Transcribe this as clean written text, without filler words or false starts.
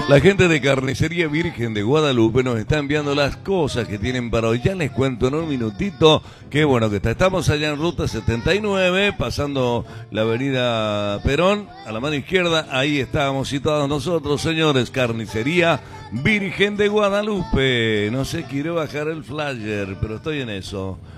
La gente de Carnicería Virgen de Guadalupe nos está enviando las cosas que tienen para hoy. Ya les cuento en un minutito qué bueno que está. Estamos allá en Ruta 79, pasando la avenida Perón, a la mano izquierda. Ahí estábamos situados nosotros, señores. Carnicería Virgen de Guadalupe. No sé, quiero bajar el flyer, pero estoy en eso.